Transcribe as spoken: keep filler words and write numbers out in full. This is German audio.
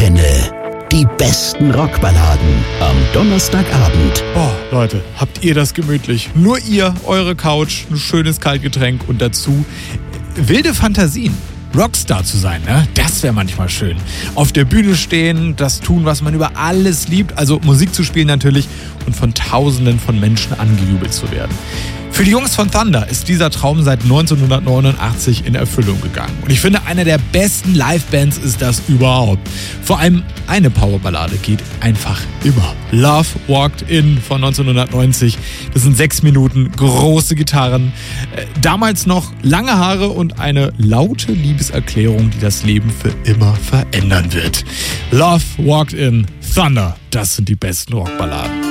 Antenne. Die besten Rockballaden am Donnerstagabend. Oh, Leute, habt ihr das gemütlich? Nur ihr, eure Couch, ein schönes Kaltgetränk und dazu wilde Fantasien. Rockstar zu sein, ne? Das wäre manchmal schön. Auf der Bühne stehen, das tun, was man über alles liebt, also Musik zu spielen natürlich und von Tausenden von Menschen angejubelt zu werden. Für die Jungs von Thunder ist dieser Traum seit neunzehnhundertneunundachtzig in Erfüllung gegangen. Und ich finde, einer der besten Live-Bands ist das überhaupt. Vor allem eine Powerballade geht einfach immer. Love Walked In von neunzehnhundertneunzig. Das sind sechs Minuten, große Gitarren, äh, damals noch lange Haare und eine laute Liebeserklärung, die das Leben für immer verändern wird. Love Walked In, Thunder, das sind die besten Rockballaden.